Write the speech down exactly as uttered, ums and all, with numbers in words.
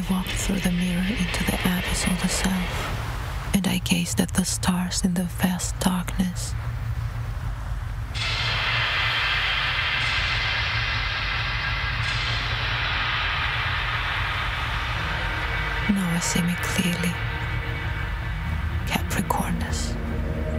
walked through the mirror into the abyss of the self, and I gazed at the stars in the vast darkness. Now I see me clearly. Capricornus.